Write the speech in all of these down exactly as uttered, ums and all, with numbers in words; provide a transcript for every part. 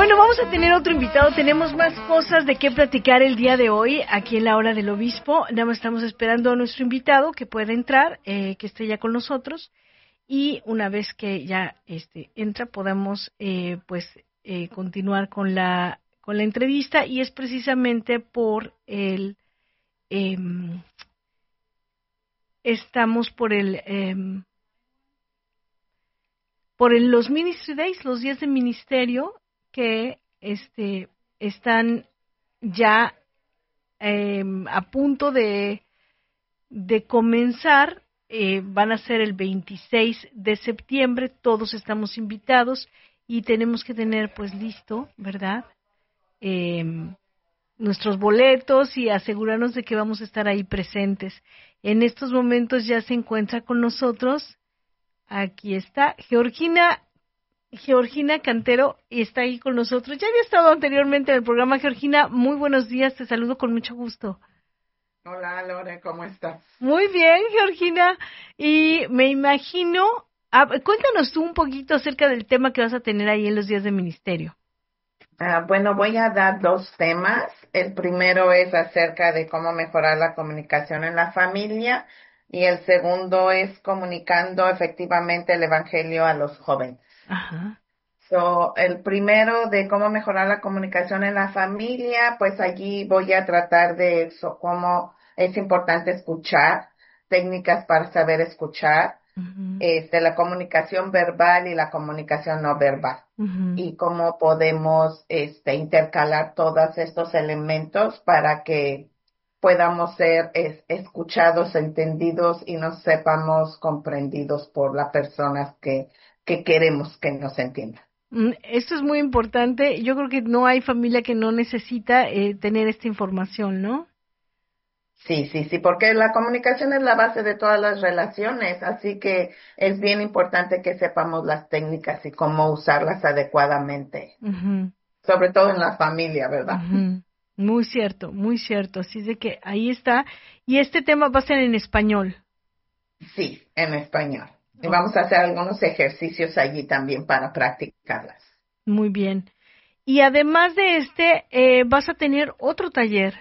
bueno, vamos a tener otro invitado. Tenemos más cosas de qué platicar el día de hoy aquí en la Hora del Obispo. Nada más estamos esperando a nuestro invitado que pueda entrar, eh, que esté ya con nosotros. Y una vez que ya este entra, podamos eh, pues eh, continuar con la con la entrevista. Y es precisamente por el eh, estamos por el eh, por el, los Ministry Days, los días de ministerio que este están ya eh, a punto de, de comenzar, eh, van a ser el veintiséis de septiembre, todos estamos invitados y tenemos que tener pues listo, ¿verdad? Eh, nuestros boletos y asegurarnos de que vamos a estar ahí presentes. En estos momentos ya se encuentra con nosotros, aquí está, Georgina Georgina Cantero y está ahí con nosotros. Ya había estado anteriormente en el programa. Georgina, muy buenos días, te saludo con mucho gusto. Hola, Lore, ¿cómo estás? Muy bien, Georgina. Y me imagino, ah, cuéntanos tú un poquito acerca del tema que vas a tener ahí en los días de ministerio. Uh, bueno, voy a dar dos temas. El primero es acerca de cómo mejorar la comunicación en la familia y el segundo es comunicando efectivamente el Evangelio a los jóvenes. Ajá. So, el primero de cómo mejorar la comunicación en la familia, pues allí voy a tratar de eso, cómo es importante escuchar, técnicas para saber escuchar, Uh-huh. este, la comunicación verbal y la comunicación no verbal. Uh-huh. Y cómo podemos este, intercalar todos estos elementos para que podamos ser es, escuchados, entendidos y nos sepamos comprendidos por las personas que, que queremos que nos entiendan. Esto es muy importante. Yo creo que no hay familia que no necesita eh, tener esta información, ¿no? Sí, sí, sí, porque la comunicación es la base de todas las relaciones, así que es bien importante que sepamos las técnicas y cómo usarlas adecuadamente, Uh-huh. sobre todo en la familia, ¿verdad? Uh-huh. Muy cierto, muy cierto. Así es de que ahí está. Y este tema va a ser en español. Sí, en español. Y Oh. vamos a hacer algunos ejercicios allí también para practicarlas. Muy bien. Y además de este, eh, vas a tener otro taller.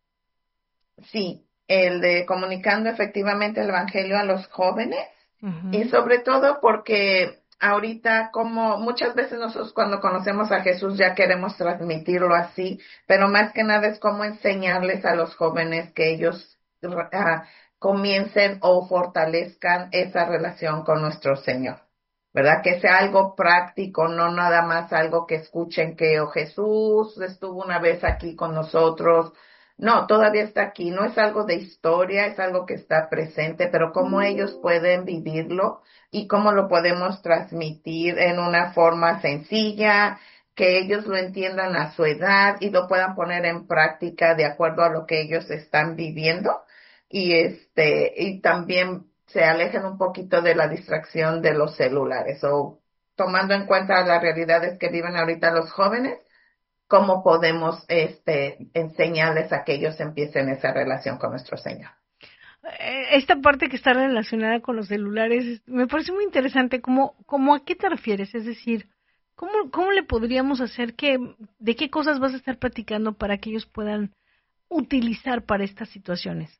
Sí, el de comunicando efectivamente el Evangelio a los jóvenes. Uh-huh. Y sobre todo porque ahorita, como muchas veces nosotros cuando conocemos a Jesús ya queremos transmitirlo así, pero más que nada es cómo enseñarles a los jóvenes que ellos uh, comiencen o fortalezcan esa relación con nuestro Señor, ¿verdad? Que sea algo práctico, no nada más algo que escuchen que oh, Jesús estuvo una vez aquí con nosotros. No, todavía está aquí, no es algo de historia, es algo que está presente, pero cómo ellos pueden vivirlo y cómo lo podemos transmitir en una forma sencilla, que ellos lo entiendan a su edad y lo puedan poner en práctica de acuerdo a lo que ellos están viviendo y este, y también se alejen un poquito de la distracción de los celulares o tomando en cuenta las realidades que viven ahorita los jóvenes. ¿Cómo podemos este, enseñarles a que ellos empiecen esa relación con nuestro Señor? Esta parte que está relacionada con los celulares me parece muy interesante. ¿Cómo, cómo a qué te refieres? Es decir, ¿cómo, cómo le podríamos hacer que, de qué cosas vas a estar platicando para que ellos puedan utilizar para estas situaciones?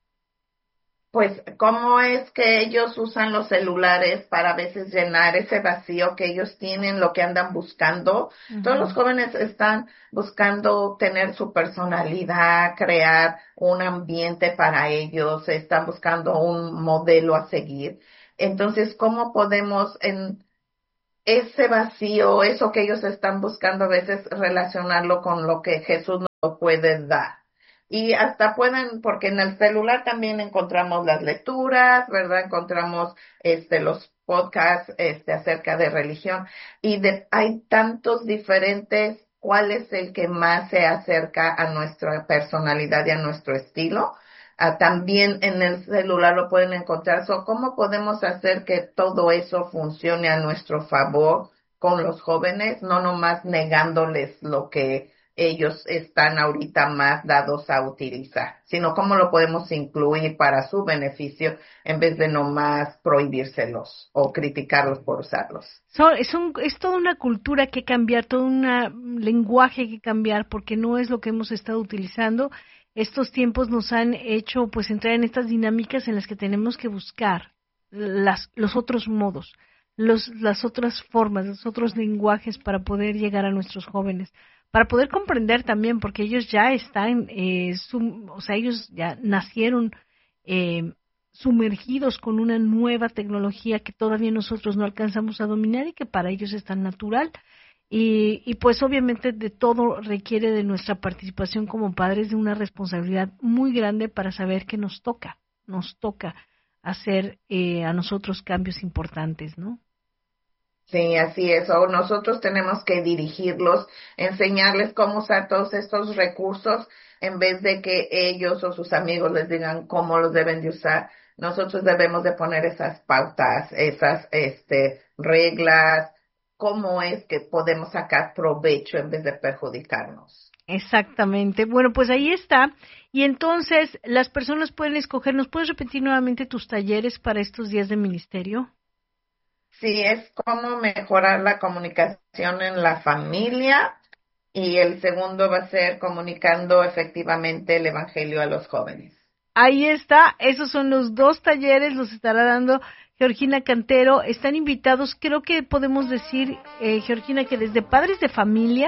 Pues, ¿cómo es que ellos usan los celulares para a veces llenar ese vacío que ellos tienen, lo que andan buscando? Uh-huh. Todos los jóvenes están buscando tener su personalidad, crear un ambiente para ellos, están buscando un modelo a seguir. Entonces, ¿cómo podemos en ese vacío, eso que ellos están buscando a veces relacionarlo con lo que Jesús nos puede dar? Y hasta pueden, porque en el celular también encontramos las lecturas, ¿verdad? Encontramos este los podcasts este acerca de religión y de, hay tantos diferentes, ¿cuál es el que más se acerca a nuestra personalidad y a nuestro estilo? Uh, también en el celular lo pueden encontrar. So, ¿cómo podemos hacer que todo eso funcione a nuestro favor con los jóvenes? No nomás negándoles lo que ellos están ahorita más dados a utilizar, sino cómo lo podemos incluir para su beneficio en vez de nomás prohibírselos o criticarlos por usarlos. So, es, un, es toda una cultura que cambiar, todo un lenguaje que cambiar, porque no es lo que hemos estado utilizando. Estos tiempos nos han hecho pues entrar en estas dinámicas en las que tenemos que buscar las, los otros modos, los, las otras formas, los otros lenguajes para poder llegar a nuestros jóvenes, para poder comprender también, porque ellos ya están, eh, sum, o sea, ellos ya nacieron eh, sumergidos con una nueva tecnología que todavía nosotros no alcanzamos a dominar y que para ellos es tan natural. Y, y pues obviamente de todo requiere de nuestra participación como padres, de una responsabilidad muy grande para saber que nos toca, nos toca hacer eh, a nosotros cambios importantes, ¿no? Sí, así es. O nosotros tenemos que dirigirlos, enseñarles cómo usar todos estos recursos en vez de que ellos o sus amigos les digan cómo los deben de usar. Nosotros debemos de poner esas pautas, esas este, reglas, cómo es que podemos sacar provecho en vez de perjudicarnos. Exactamente. Bueno, pues ahí está. Y entonces las personas pueden escoger. ¿Nos puedes repetir nuevamente tus talleres para estos días de ministerio? Sí, es cómo mejorar la comunicación en la familia, y el segundo va a ser comunicando efectivamente el evangelio a los jóvenes. Ahí está, esos son los dos talleres, los estará dando Georgina Cantero. Están invitados, creo que podemos decir, eh, Georgina, que desde padres de familia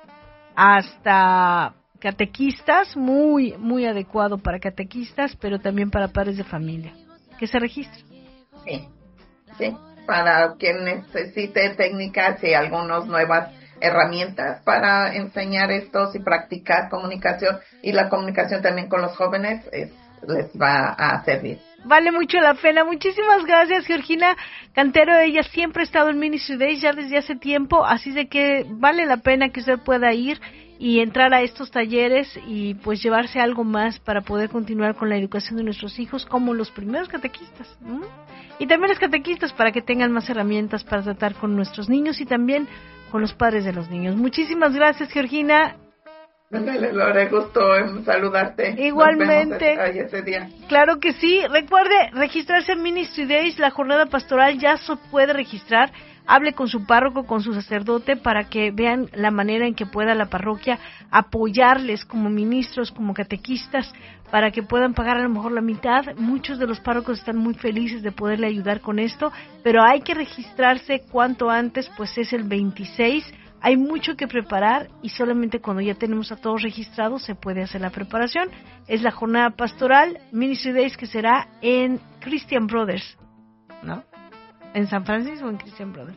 hasta catequistas, muy, muy adecuado para catequistas, pero también para padres de familia, que se registren. Sí, sí, para quien necesite técnicas y algunas nuevas herramientas para enseñar estos y practicar comunicación, y la comunicación también con los jóvenes es, les va a servir. Vale mucho la pena. Muchísimas gracias, Georgina Cantero. Ella siempre ha estado en Ministry Days ya desde hace tiempo, así de que vale la pena que usted pueda ir y entrar a estos talleres y pues llevarse algo más para poder continuar con la educación de nuestros hijos como los primeros catequistas, ¿no? Y también los catequistas para que tengan más herramientas para tratar con nuestros niños y también con los padres de los niños. Muchísimas gracias, Georgina. Dale, Lore, gusto en saludarte. Igualmente. Nos vemos ese día. Claro que sí. Recuerde registrarse en Ministry Days, la jornada pastoral ya se puede registrar. Hable con su párroco, con su sacerdote, para que vean la manera en que pueda la parroquia apoyarles como ministros, como catequistas, para que puedan pagar a lo mejor la mitad. Muchos de los párrocos están muy felices de poderle ayudar con esto, pero hay que registrarse cuanto antes, pues es el veintiséis. Hay mucho que preparar y solamente cuando ya tenemos a todos registrados se puede hacer la preparación. Es la jornada pastoral Ministry Days, que será en Christian Brothers, ¿no? ¿En San Francisco o en Christian Brothers?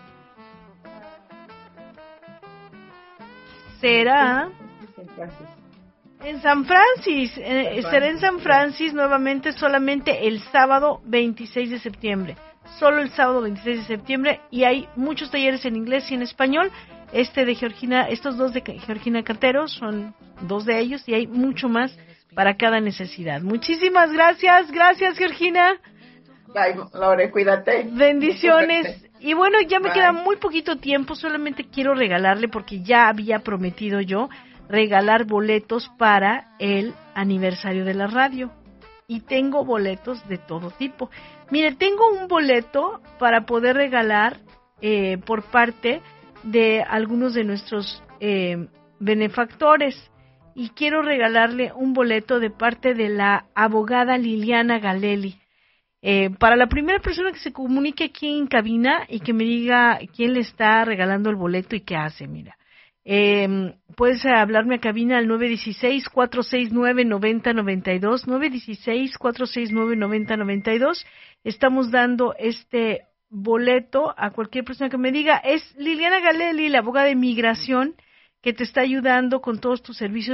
Será en San Francis. Eh, será en San Francis nuevamente, solamente el sábado veintiséis de septiembre. Solo el sábado veintiséis de septiembre, y hay muchos talleres en inglés y en español. Este de Georgina, estos dos de Georgina Cantero son dos de ellos, y hay mucho más para cada necesidad. Muchísimas gracias, gracias, Georgina. Bye, Lore, cuídate. Bendiciones. Y bueno, ya me Bye. queda muy poquito tiempo, solamente quiero regalarle, porque ya había prometido yo regalar boletos para el aniversario de la radio. Y tengo boletos de todo tipo. Mire, tengo un boleto para poder regalar eh, por parte de algunos de nuestros eh, benefactores. Y quiero regalarle un boleto de parte de la abogada Liliana Galelli. Eh, para la primera persona que se comunique aquí en cabina y que me diga quién le está regalando el boleto y qué hace, mira. Eh, puedes hablarme a cabina al nueve uno seis, cuatro seis nueve, nueve cero nueve dos, nueve uno seis, cuatro seis nueve, nueve cero nueve dos. Estamos dando este boleto a cualquier persona que me diga. Es Liliana Galelli, la abogada de migración, que te está ayudando con todos tus servicios